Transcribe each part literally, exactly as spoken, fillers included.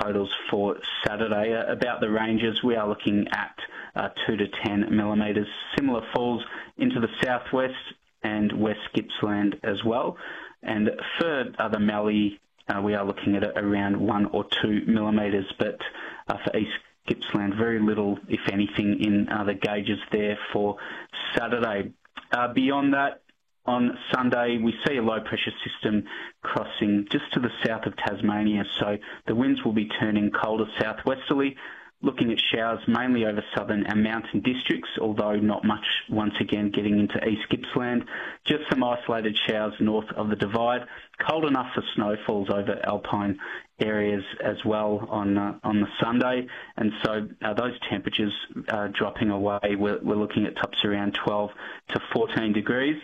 totals for Saturday. Uh, about the ranges, we are looking at uh, two to ten millimetres. Similar falls into the southwest and West Gippsland as well. And for uh, the Mallee, uh, we are looking at around one or two millimetres, but uh, for East Gippsland, very little, if anything, in uh, the gauges there for Saturday. Uh, beyond that, on Sunday, we see a low-pressure system crossing just to the south of Tasmania, so the winds will be turning colder southwesterly, looking at showers mainly over southern and mountain districts, although not much once again getting into East Gippsland. Just some isolated showers north of the Divide. Cold enough for snowfalls over alpine areas as well on uh, on the Sunday, and so uh, those temperatures uh, dropping away. We're, we're looking at tops around twelve to fourteen degrees.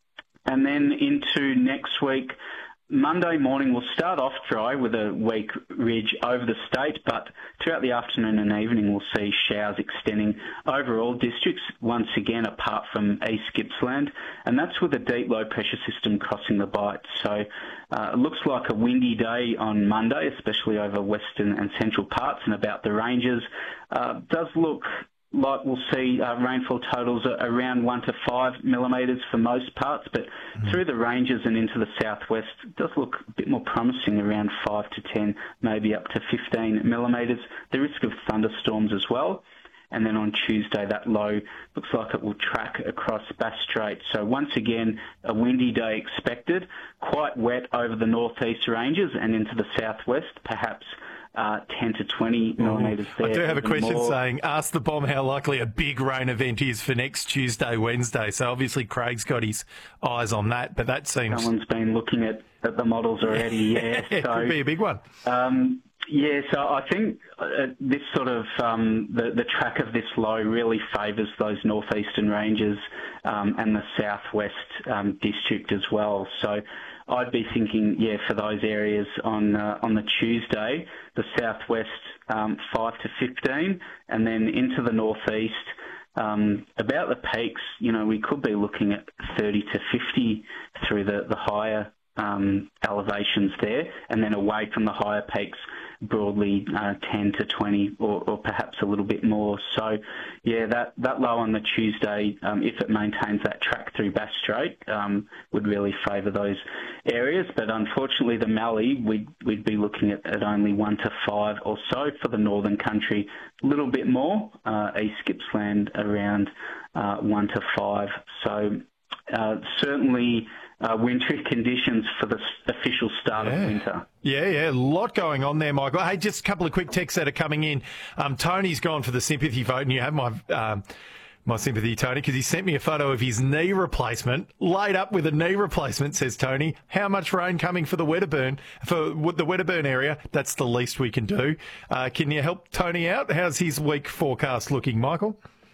And then into next week, Monday morning will start off dry with a weak ridge over the state, but throughout the afternoon and evening we'll see showers extending over all districts, once again apart from East Gippsland, and that's with a deep low pressure system crossing the Bight. So uh, it looks like a windy day on Monday, especially over western and central parts and about the ranges. Uh, does look like we'll see uh, rainfall totals around one to five millimetres for most parts, but mm. through the ranges and into the southwest, it does look a bit more promising, around five to ten, maybe up to fifteen millimetres. The risk of thunderstorms as well. And then on Tuesday, that low looks like it will track across Bass Strait. So once again, a windy day expected, quite wet over the northeast ranges and into the southwest, perhaps Uh, ten to twenty millimetres there. I do have a question more. saying, ask the bomb how likely a big rain event is for next Tuesday, Wednesday. So obviously Craig's got his eyes on that, but that seems... Someone's been looking at, at the models already, yeah. It so, could be a big one. Um, yeah, so I think uh, this sort of, um, the, the track of this low really favours those northeastern ranges um, and the southwest um, district as well. So I'd be thinking, yeah, for those areas on uh, on the Tuesday, the southwest um, five to fifteen, and then into the northeast, um, about the peaks, you know, we could be looking at thirty to fifty through the, the higher um, elevations there, and then away from the higher peaks, broadly uh, ten to twenty or, or perhaps a little bit more. So, yeah, that, that low on the Tuesday, um, if it maintains that track through Bass Strait, um, would really favour those areas. But unfortunately, the Mallee, we'd, we'd be looking at, at only one to five or so for the northern country. A little bit more, uh, East Gippsland around uh, one to five. So uh, certainly... Uh, wintry conditions for the official start yeah. of winter. Yeah, yeah, a lot going on there, Michael. Hey, just a couple of quick texts that are coming in. Um, Tony's gone for the sympathy vote, and you have my um, my sympathy, Tony, because he sent me a photo of his knee replacement, laid up with a knee replacement, says Tony. How much rain coming for the Wedderburn, for the Wedderburn area? That's the least we can do. Uh, can you help Tony out? How's his week forecast looking, Michael?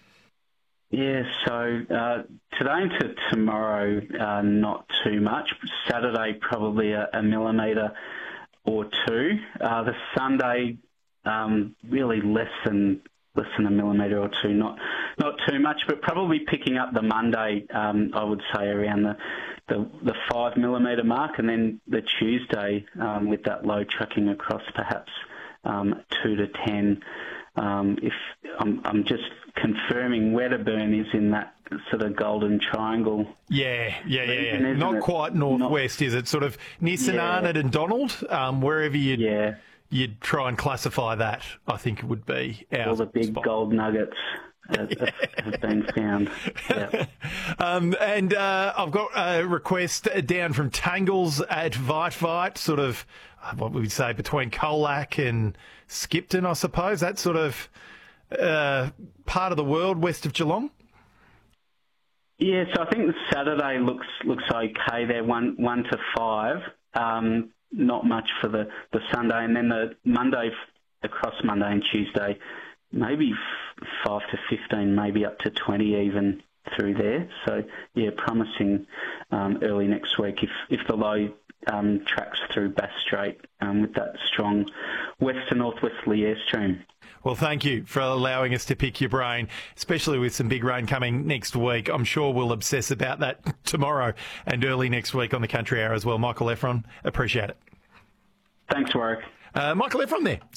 Yeah, so uh, today into tomorrow, uh, not too much. Saturday, probably a, a millimetre or two. Uh, the Sunday, um, really less than less than a millimetre or two. Not not too much, but probably picking up the Monday. Um, I would say around the the, the five millimetre mark, and then the Tuesday um, with that low trucking across, perhaps um, two to ten. Um, if I'm, I'm just confirming, Wedderburn is in that sort of golden triangle. Yeah, yeah, yeah, yeah. Region, Not it? quite northwest, Not, is it? Sort of near St yeah. Arnott and Donald, um, wherever you'd, yeah. you'd try and classify that, I think it would be our All the big spot. gold nuggets have, have been found. Yeah. Um, and uh, I've got a request down from Tangles at Vite Vite, sort of, what would we say, between Colac and Skipton, I suppose. That sort of uh, part of the world west of Geelong. Yeah, so I think the Saturday looks looks okay there, one one to five. Um, not much for the, the Sunday, and then the Monday across Monday and Tuesday, maybe f- five to fifteen, maybe up to twenty even through there. So yeah, promising um, early next week if if the low um, tracks through Bass Strait um, with that strong west to northwesterly airstream. Well, thank you for allowing us to pick your brain, especially with some big rain coming next week. I'm sure we'll obsess about that tomorrow and early next week on the Country Hour as well. Michael Effron, appreciate it. Thanks, Warwick. Uh, Michael Effron there.